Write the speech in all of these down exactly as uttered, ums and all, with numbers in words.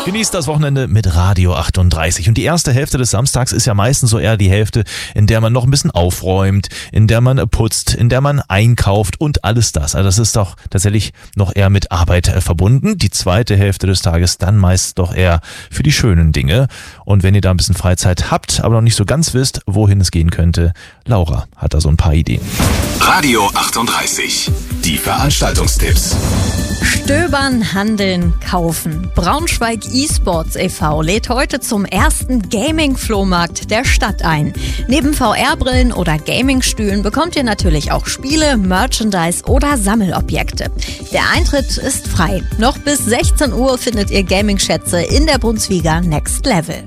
Genießt das Wochenende mit Radio achtunddreißig. Und die erste Hälfte des Samstags ist ja meistens so eher die Hälfte, in der man noch ein bisschen aufräumt, in der man putzt, in der man einkauft und alles das. Also das ist doch tatsächlich noch eher mit Arbeit äh, verbunden. Die zweite Hälfte des Tages dann meist doch eher für die schönen Dinge. Und wenn ihr da ein bisschen Freizeit habt, aber noch nicht so ganz wisst, wohin es gehen könnte, Laura hat da so ein paar Ideen. Radio achtunddreißig. Die Veranstaltungstipps. Stöbern, handeln, kaufen. Braunschweig eSports e V lädt heute zum ersten Gaming-Flohmarkt der Stadt ein. Neben V R-Brillen oder Gaming-Stühlen bekommt ihr natürlich auch Spiele, Merchandise oder Sammelobjekte. Der Eintritt ist frei. Noch bis sechzehn Uhr findet ihr Gaming-Schätze in der Brunsviga Next Level.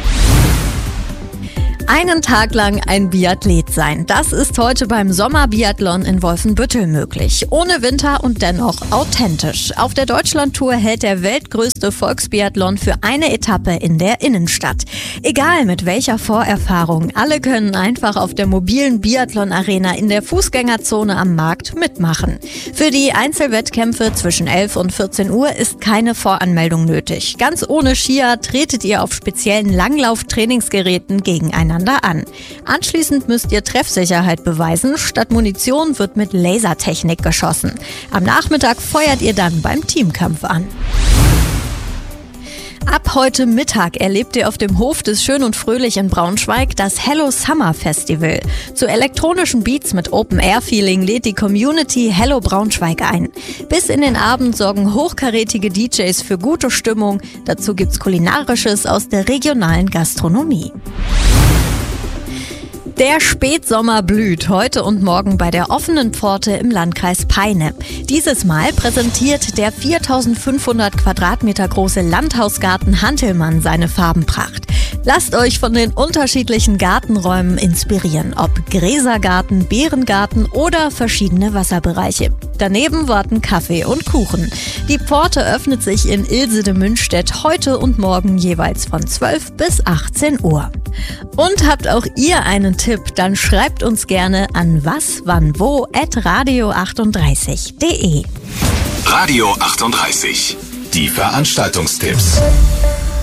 Einen Tag lang ein Biathlet sein. Das ist heute beim Sommerbiathlon in Wolfenbüttel möglich. Ohne Winter und dennoch authentisch. Auf der Deutschlandtour hält der weltgrößte Volksbiathlon für eine Etappe in der Innenstadt. Egal mit welcher Vorerfahrung, alle können einfach auf der mobilen Biathlon-Arena in der Fußgängerzone am Markt mitmachen. Für die Einzelwettkämpfe zwischen elf und vierzehn Uhr ist keine Voranmeldung nötig. Ganz ohne Skier tretet ihr auf speziellen Langlauf-Trainingsgeräten gegeneinander an. Anschließend müsst ihr Treffsicherheit beweisen. Statt Munition wird mit Lasertechnik geschossen. Am Nachmittag feuert ihr dann beim Teamkampf an. Ab heute Mittag erlebt ihr auf dem Hof des Schön und Fröhlich in Braunschweig das Hello Summer Festival. Zu elektronischen Beats mit Open-Air-Feeling lädt die Community Hello Braunschweig ein. Bis in den Abend sorgen hochkarätige D Js für gute Stimmung. Dazu gibt's Kulinarisches aus der regionalen Gastronomie. Der Spätsommer blüht heute und morgen bei der offenen Pforte im Landkreis Peine. Dieses Mal präsentiert der viertausendfünfhundert Quadratmeter große Landhausgarten Hantelmann seine Farbenpracht. Lasst euch von den unterschiedlichen Gartenräumen inspirieren, ob Gräsergarten, Beerengarten oder verschiedene Wasserbereiche. Daneben warten Kaffee und Kuchen. Die Pforte öffnet sich in Ilse-de-Münstedt heute und morgen jeweils von zwölf bis achtzehn Uhr. Und habt auch ihr einen Tipp, dann schreibt uns gerne an waswannwo at radio achtunddreißig punkt de. Radio achtunddreißig. Die Veranstaltungstipps.